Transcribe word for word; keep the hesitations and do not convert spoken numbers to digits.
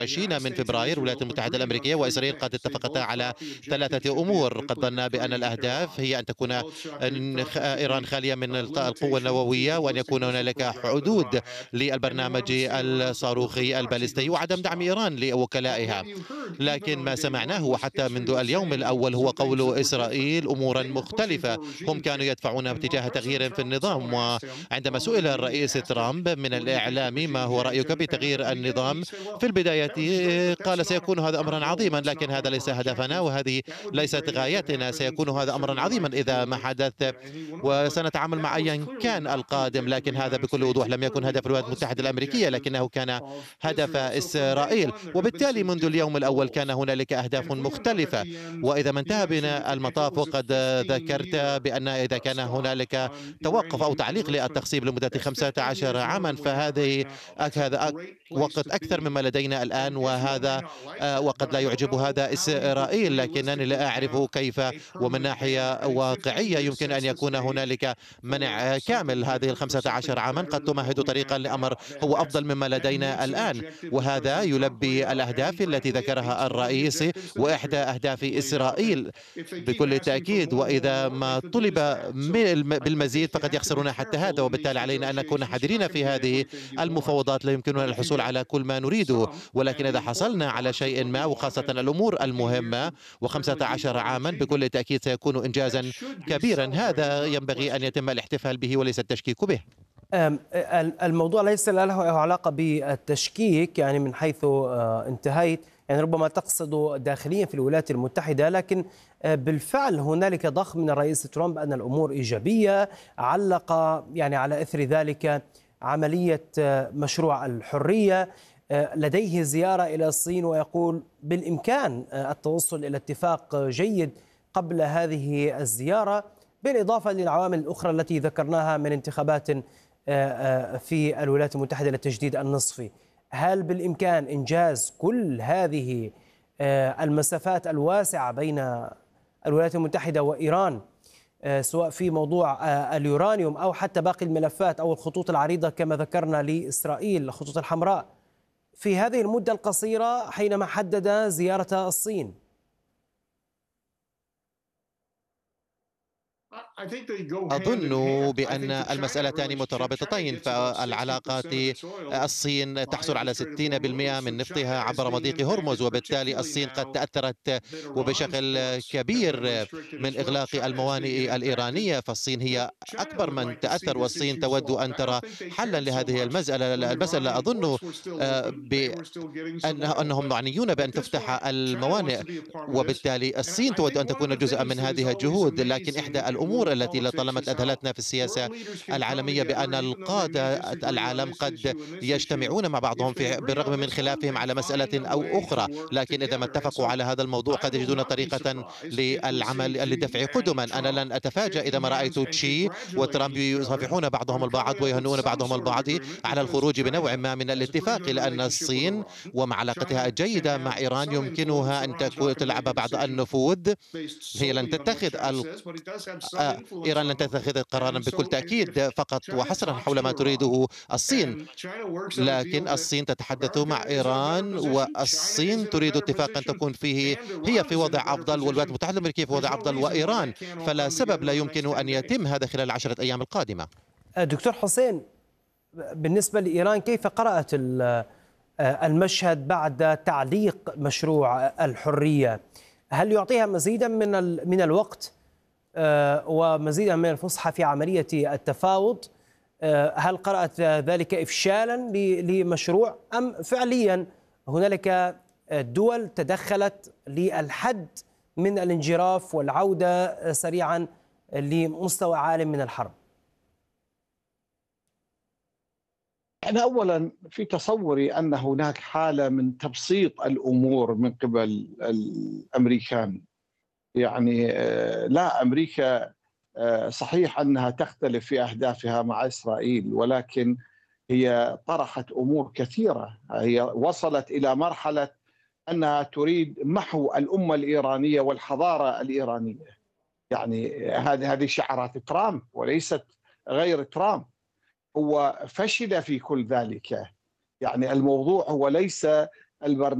عشرين من فبراير الولايات المتحدة الأمريكية وإسرائيل قد اتفقتا على ثلاثة أمور. قد ظن بأن الأهداف هي أن تكون إيران خالية من القوة النووية، وأن يكون هنالك حدود للبرنامج الصاروخي البالستي، وعدم دعم إيران لوكلائها. لكن ما سمعناه وحتى منذ اليوم الأول هو قول إسرائيل أمورا مختلفة. هم كانوا يدفعون باتجاه تغيير في النظام، وعندما سئل الرئيس ترامب من الإعلام ما هو رأيك بتغيير النظام في البداية قال سيكون هذا أمرا عظيما، لكن هذا ليس هدفنا وهذه ليست غايتنا. سيكون هذا أمرا عظيما إذا ما حدث، وسنتعامل مع أيا كان القادم. لكن هذا بكل وضوح لم يكن هدف الولايات المتحدة الأمريكية، لكنه كان هدف إسرائيل. وبالتالي منذ اليوم الأول كان هنالك أهداف مختلفة. وإذا ما انتهى بنا المطاف، وقد ذكرت بأن إذا كان هنالك توقف أو تعليق للتخصيب لمدة خمسة عشر عاما، فهذه هذا وقت أكثر مما لدينا الآن، وهذا وقد لا يعجب هذا إسرائيل. لكنني لا أعرف كيف ومن ناحية واقعية يمكن أن يكون هنالك منع كامل. هذه الخمسة عشر عاما قد تمهد طريقا لأمر هو أفضل مما لدينا الآن، وهذا يلبي الأهداف التي ذكرها الرئيس وإحدى أهداف إسرائيل بكل تأكيد. وإذا ما طلب بالمزيد فقد يخسرون حتى هذا، وبالتالي علينا أن نكون حذرين في هذه المفاوضات. لا يمكننا الحصول على كل ما نريده، ولكن إذا حصلنا على شيء ما، وخاصة الأمور المهمة، وخمسة عشر عاما بكل تأكيد سيكون إنجازا كبيرا. هذا ينبغي أن يتم الاحتفال به وليس التشكيك به. الموضوع ليس له علاقة بالتشكيك، يعني من حيث انتهيت، يعني ربما تقصد داخليا في الولايات المتحدة، لكن بالفعل هنالك ضخ من الرئيس ترامب أن الأمور إيجابية. علق يعني على إثر ذلك عملية مشروع الحرية، لديه زيارة إلى الصين، ويقول بالإمكان التوصل إلى اتفاق جيد قبل هذه الزيارة، بالإضافة للعوامل الأخرى التي ذكرناها من انتخابات في الولايات المتحدة للتجديد النصفي. هل بالإمكان إنجاز كل هذه المسافات الواسعة بين الولايات المتحدة وإيران، سواء في موضوع اليورانيوم أو حتى باقي الملفات أو الخطوط العريضة كما ذكرنا لإسرائيل، الخطوط الحمراء، في هذه المدة القصيرة حينما حدد زيارة الصين؟ أظن بأن المسألتان مترابطتين. فالعلاقات، الصين تحصل على ستين بالمئة من نفطها عبر مضيق هرمز، وبالتالي الصين قد تأثرت وبشكل كبير من إغلاق الموانئ الإيرانية. فالصين هي أكبر من تأثر، والصين تود أن ترى حلا لهذه المسألة. المسألة أظن بأنهم معنيون بأن تفتح الموانئ، وبالتالي الصين تود أن تكون جزءا من هذه الجهود. لكن إحدى الأمور التي لطالما أذهلتنا في السياسة العالمية بأن القادة العالم قد يجتمعون مع بعضهم في بالرغم من خلافهم على مسألة أو أخرى، لكن إذا ما اتفقوا على هذا الموضوع قد يجدون طريقة للعمل للدفع قدما. أنا لن أتفاجأ إذا ما رأيت تشي وترامب يصافحون بعضهم البعض ويهنون بعضهم البعض على الخروج بنوع ما من الاتفاق، لأن الصين ومع علاقتها الجيدة مع إيران يمكنها أن تلعب بعض النفوذ. هي لن تتخذ آه، إيران لن تتخذ قرارا بكل تأكيد فقط وحصرا حول ما تريده الصين، لكن الصين تتحدث مع إيران، والصين تريد اتفاقا تكون فيه هي في وضع أفضل والولايات المتحدة الأمريكية في وضع أفضل وإيران، فلا سبب لا يمكن أن يتم هذا خلال العشرة أيام القادمة. دكتور حسين، بالنسبة لإيران كيف قرأت المشهد بعد تعليق مشروع الحرية؟ هل يعطيها مزيدا من من الوقت ومزيدا من الفصحى في عملية التفاوض؟ هل قرأت ذلك إفشالا لمشروع أم فعليا هنالك دول تدخلت للحد من الانجراف والعودة سريعا لمستوى عال من الحرب؟ أنا أولا في تصوري أن هناك حالة من تبسيط الأمور من قبل الأمريكان. يعني لا، أمريكا صحيح أنها تختلف في أهدافها مع إسرائيل، ولكن هي طرحت أمور كثيرة. هي وصلت إلى مرحلة أنها تريد محو الأمة الإيرانية والحضارة الإيرانية. يعني هذه هذه شعارات ترامب وليست غير ترامب. هو فشل في كل ذلك. يعني الموضوع هو ليس البرنامج